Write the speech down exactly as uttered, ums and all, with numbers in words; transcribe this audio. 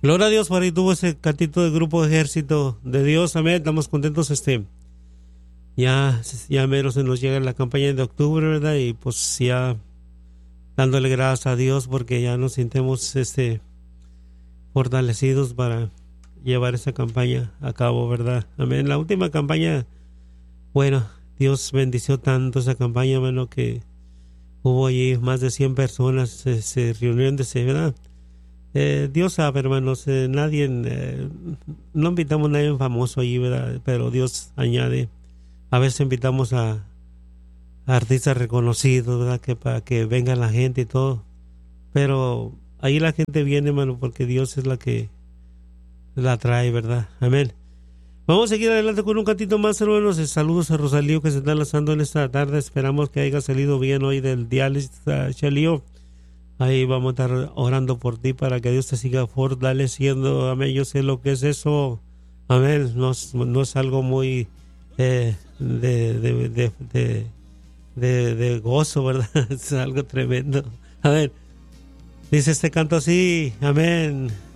Gloria a Dios, por ahí tuvo ese cantito de Grupo Ejército de Dios, amén. Estamos contentos, este, ya, ya menos se nos llega la campaña de octubre, ¿verdad? Y pues ya dándole gracias a Dios porque ya nos sintemos, este, fortalecidos para llevar esa campaña a cabo, ¿verdad? Amén. La última campaña, bueno, Dios bendició tanto esa campaña, hermano, que hubo allí más de cien personas, se, se reunieron de ese, ¿verdad? Eh, Dios sabe, hermanos, eh, nadie, eh, no invitamos a nadie famoso allí, ¿verdad? Pero Dios añade, a veces invitamos a, a artistas reconocidos, ¿verdad? Que para que venga la gente y todo, pero ahí la gente viene, hermano, porque Dios es la que la trae, ¿verdad? Amén. Vamos a seguir adelante con un cantito más, hermanos. Saludos a Rosalío que se está lanzando en esta tarde. Esperamos que haya salido bien hoy del diálisis, Chalío. Ahí vamos a estar orando por ti para que Dios te siga fortaleciendo. Amén. Yo sé lo que es eso. Amén. No es, no es algo muy eh, de, de, de, de, de, de gozo, ¿verdad? Es algo tremendo. A ver, dice este canto así. Amén.